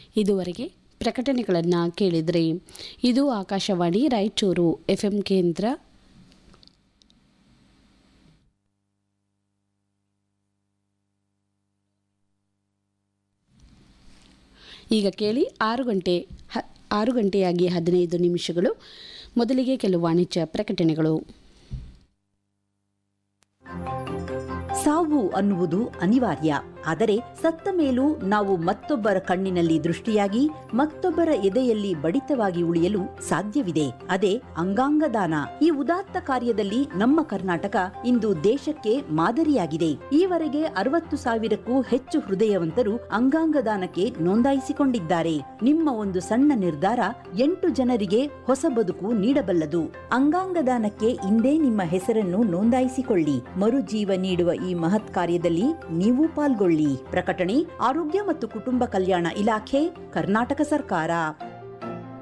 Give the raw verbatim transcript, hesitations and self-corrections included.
ಇದುವರೆಗೆ ಪ್ರಕಟಣೆಗಳನ್ನು ಕೇಳಿದ್ರಿ. ಇದು ಆಕಾಶವಾಣಿ ರಾಯಚೂರು ಎಫ್ಎಂ ಕೇಂದ್ರ. ಈಗ ಕೇಳಿ ಆರು ಗಂಟೆ ಹ ಆರು ಗಂಟೆಯಾಗಿ ಹದಿನೈದು ನಿಮಿಷಗಳು. ಮೊದಲಿಗೆ ಕೆಲವು ವಾಣಿಜ್ಯ ಪ್ರಕಟಣೆಗಳು. ಸಾವು ಅನ್ನುವುದು ಅನಿವಾರ್ಯ. ಆದರೆ ಸತ್ತ ಮೇಲೂ ನಾವು ಮತ್ತೊಬ್ಬರ ಕಣ್ಣಿನಲ್ಲಿ ದೃಷ್ಟಿಯಾಗಿ ಮತ್ತೊಬ್ಬರ ಎದೆಯಲ್ಲಿ ಬಡಿತವಾಗಿ ಉಳಿಯಲು ಸಾಧ್ಯವಿದೆ. ಅದೇ ಅಂಗಾಂಗ ದಾನ. ಈ ಉದಾತ್ತ ಕಾರ್ಯದಲ್ಲಿ ನಮ್ಮ ಕರ್ನಾಟಕ ಇಂದು ದೇಶಕ್ಕೆ ಮಾದರಿಯಾಗಿದೆ. ಈವರೆಗೆ ಅರವತ್ತು ಸಾವಿರಕ್ಕೂ ಹೆಚ್ಚು ಹೃದಯವಂತರು ಅಂಗಾಂಗ ದಾನಕ್ಕೆ ನೋಂದಾಯಿಸಿಕೊಂಡಿದ್ದಾರೆ. ನಿಮ್ಮ ಒಂದು ಸಣ್ಣ ನಿರ್ಧಾರ ಎಂಟು ಜನರಿಗೆ ಹೊಸ ಬದುಕು ನೀಡಬಲ್ಲದು. ಅಂಗಾಂಗ ದಾನಕ್ಕೆ ಇಂದೇ ನಿಮ್ಮ ಹೆಸರನ್ನು ನೋಂದಾಯಿಸಿಕೊಳ್ಳಿ. ಮರುಜೀವ ನೀಡುವ ಈ ಮಹತ್ ಕಾರ್ಯದಲ್ಲಿ ನೀವು ಪಾಲ್ಗೊಳ್ಳಿ. ಪ್ರಕಟಣೆ ಆರೋಗ್ಯ ಮತ್ತು ಕುಟುಂಬ ಕಲ್ಯಾಣ ಇಲಾಖೆ, ಕರ್ನಾಟಕ ಸರ್ಕಾರ.